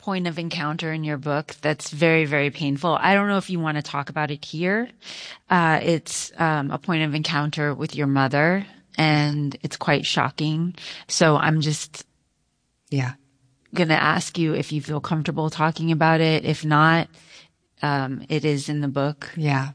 point of encounter in your book that's very, very painful. I don't know if you want to talk about it here. It's a point of encounter with your mother, and it's quite shocking. So I'm just going to ask you if you feel comfortable talking about it. If not, it is in the book. Yeah.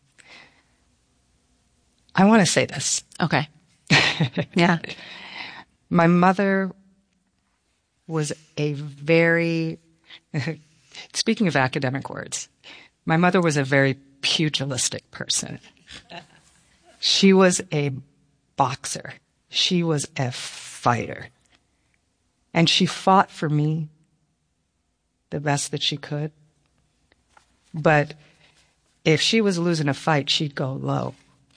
I want to say this. Okay. Yeah. My mother was a very, speaking of academic words, my mother was a very pugilistic person. She was a boxer. She was a fighter. And she fought for me the best that she could. But if she was losing a fight, she'd go low.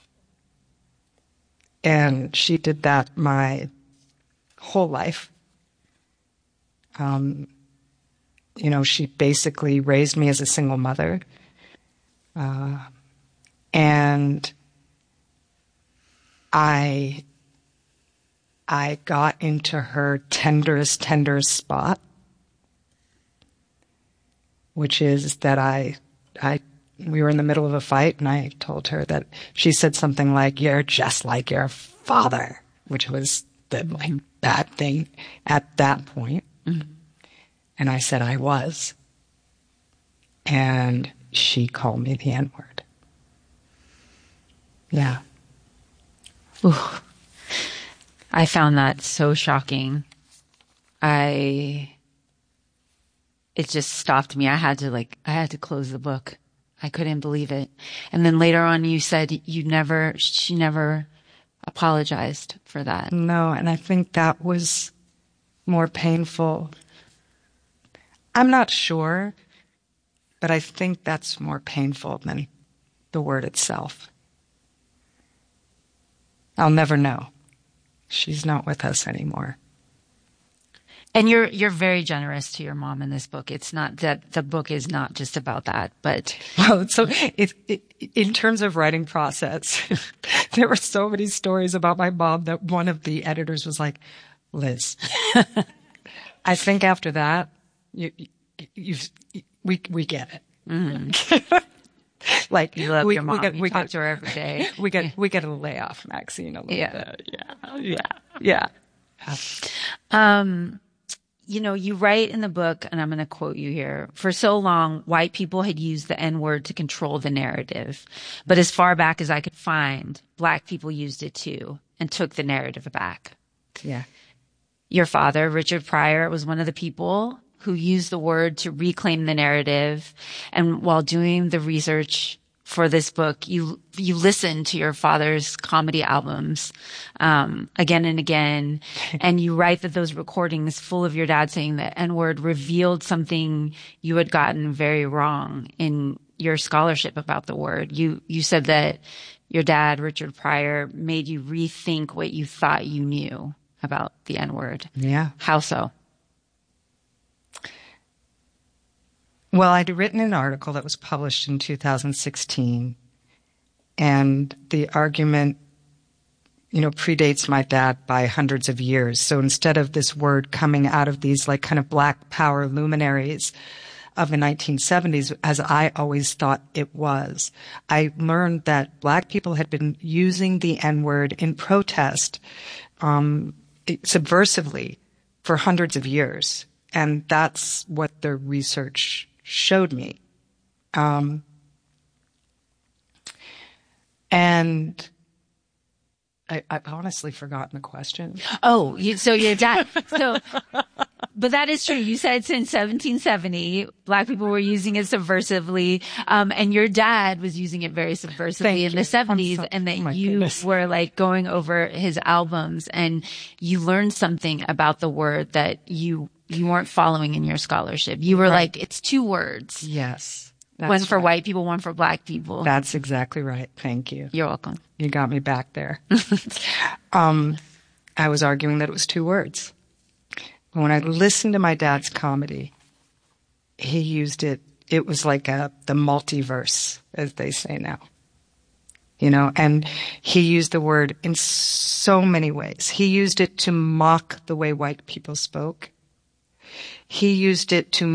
And she did that my whole life. She basically raised me as a single mother. And I got into her tenderest spot, which is that we were in the middle of a fight, and I told her that she said something like, "You're just like your father," which was the bad thing at that point. Mm-hmm. And I said I was. And she called me the N-word. Yeah. Ooh. I found that so shocking. It just stopped me. I had to close the book. I couldn't believe it. And then later on you said she never apologized for that. No, and I think that was more painful. I'm not sure, but I think that's more painful than the word itself. I'll never know. She's not with us anymore. And you're very generous to your mom in this book. It's not that the book is not just about that, but well, so in terms of writing process, there were so many stories about my mom that one of the editors was like, "Liz, I think after that, we get it." Mm. Like you love your mom. We talk to her every day. We get to lay off Maxine a little bit. Yeah. You write in the book, and I'm going to quote you here, "For so long, white people had used the N-word to control the narrative. But as far back as I could find, black people used it too and took the narrative back." Yeah. Your father, Richard Pryor, was one of the people who used the word to reclaim the narrative. And while doing the research for this book, you listened to your father's comedy albums again and again, and you write that those recordings full of your dad saying the N-word revealed something you had gotten very wrong in your scholarship about the word. You said that your dad, Richard Pryor, made you rethink what you thought you knew about the N-word. Yeah. How so? Well, I'd written an article that was published in 2016, and the argument, predates my dad by hundreds of years. So instead of this word coming out of these kind of black power luminaries of the 1970s, as I always thought it was, I learned that black people had been using the N-word in protest, subversively for hundreds of years. And that's what the research showed me. And I've honestly forgotten the question. Oh, so your dad. But that is true. You said since 1770, black people were using it subversively. And your dad was using it very subversively in the 70s. And that you were going over his albums, and you learned something about the word that you weren't following in your scholarship. You were right. It's two words. Yes. One for white people, one for black people. That's exactly right. Thank you. You're welcome. You got me back there. I was arguing that it was two words. But when I listened to my dad's comedy, he used it. It was like the multiverse, as they say now. And he used the word in so many ways. He used it to mock the way white people spoke. He used it to